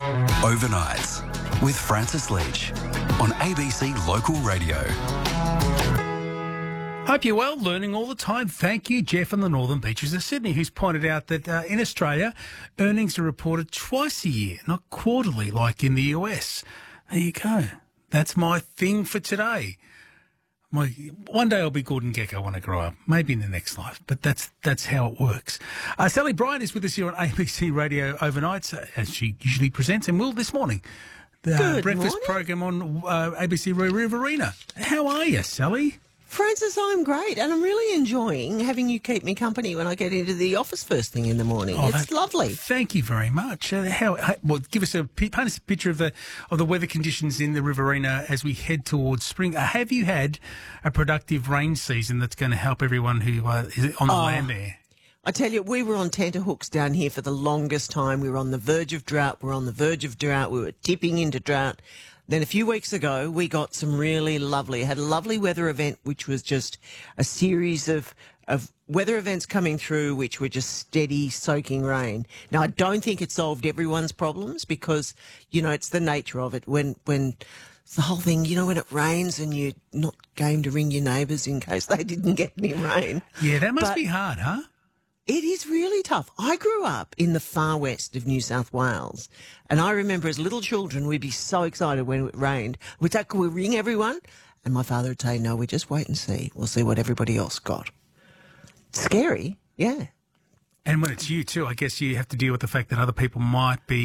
Overnights with Francis Leach on ABC Local Radio. Hope you're well, learning all the time. Thank you, Jeff on the Northern Beaches of Sydney, who's pointed out that in Australia, earnings are reported twice a year, not quarterly like in the US. There you go. That's my thing for today. One day I'll be Gordon Gekko when I grow up, maybe in the next life, but that's how it works. Sally Bryant is with us here on ABC Radio Overnights, as she usually presents, and will this morning. The breakfast program on ABC Riverina. How are you, Sally? Francis, I'm great, and I'm really enjoying having you keep me company when I get into the office first thing in the morning. It's lovely. Thank you very much. Give us paint us a picture of the weather conditions in the Riverina as we head towards spring. Have you had a productive rain season that's going to help everyone who is on the land there? I tell you, we were on tenterhooks down here for the longest time. We were on the verge of drought. We were tipping into drought. Then a few weeks ago, we got some really lovely, had a lovely weather event, which was just a series of weather events coming through, which were just steady, soaking rain. Now, I don't think it solved everyone's problems because, it's the nature of it. When it's the whole thing, when it rains and you're not game to ring your neighbours in case they didn't get any rain. Yeah, that must be hard, huh? It is really tough. I grew up in the far west of New South Wales, and I remember as little children we'd be so excited when it rained. We'd say, "Can we ring everyone?" And my father would say, "No, we just wait and see. We'll see what everybody else got." Scary, yeah. And when it's you too, I guess you have to deal with the fact that other people might be,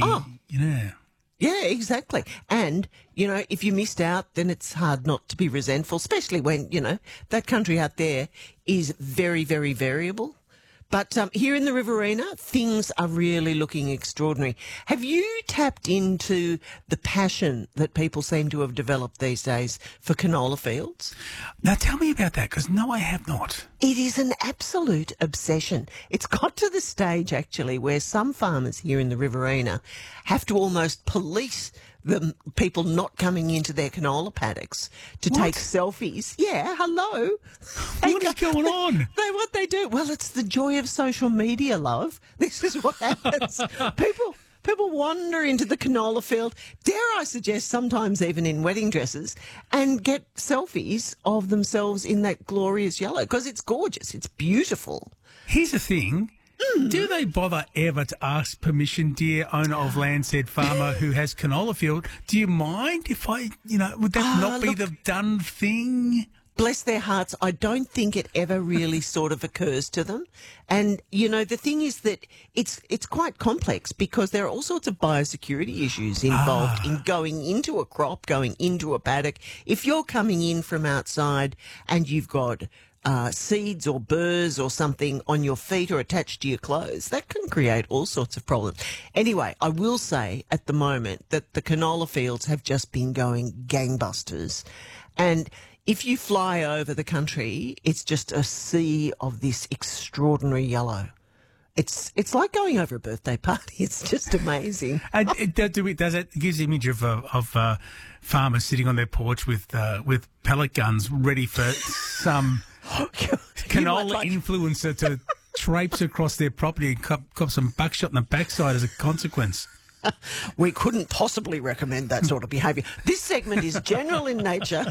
Yeah, exactly. And, if you missed out, then it's hard not to be resentful, especially when, that country out there is very, very variable. But here in the Riverina, things are really looking extraordinary. Have you tapped into the passion that people seem to have developed these days for canola fields? Now, tell me about that, because no, I have not. It is an absolute obsession. It's got to the stage, actually, where some farmers here in the Riverina have to almost police the people not coming into their canola paddocks to take selfies. Yeah, hello. What is going on? What they do? Well, it's the joy of social media, love. This is what happens. People wander into the canola field, dare I suggest sometimes even in wedding dresses, and get selfies of themselves in that glorious yellow, because it's gorgeous. It's beautiful. Here's the thing. Do they bother ever to ask permission, dear owner of land, said farmer who has canola field? Do you mind if would that not be the done thing? Bless their hearts, I don't think it ever really sort of occurs to them. And, the thing is that it's quite complex because there are all sorts of biosecurity issues involved in going into a crop, going into a paddock. If you're coming in from outside and you've got seeds or burrs or something on your feet or attached to your clothes, that can create all sorts of problems. Anyway, I will say at the moment that the canola fields have just been going gangbusters. And if you fly over the country, it's just a sea of this extraordinary yellow. It's like going over a birthday party. It's just amazing. And it gives the image of farmers sitting on their porch with pellet guns ready for some canola influencer to traipse across their property and cop some buckshot in the backside as a consequence. We couldn't possibly recommend that sort of behaviour. This segment is general in nature.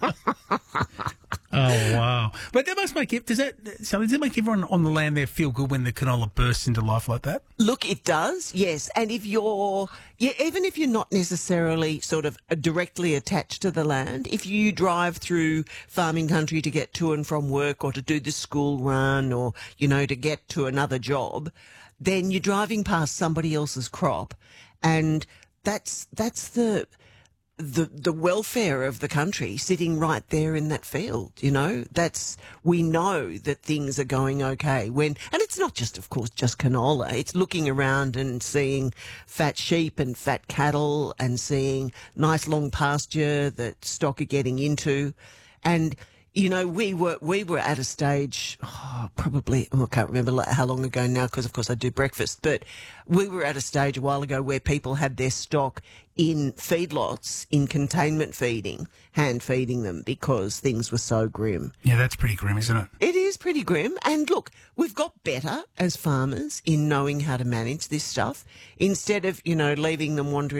Oh, wow. But that must make does it make everyone on the land there feel good when the canola bursts into life like that? Look, it does, yes. And even if you're not necessarily sort of directly attached to the land, if you drive through farming country to get to and from work or to do the school run or, to get to another job, then you're driving past somebody else's crop, and that's the welfare of the country sitting right there in that field. We know that things are going okay and it's not just, of course, just canola. It's looking around and seeing fat sheep and fat cattle and seeing nice long pasture that stock are getting into, and we were at a stage, probably, I can't remember how long ago now because, of course, I do breakfast, but we were at a stage a while ago where people had their stock in feedlots, in containment feeding, hand feeding them because things were so grim. Yeah, that's pretty grim, isn't it? It is pretty grim. And look, we've got better as farmers in knowing how to manage this stuff instead of, leaving them wandering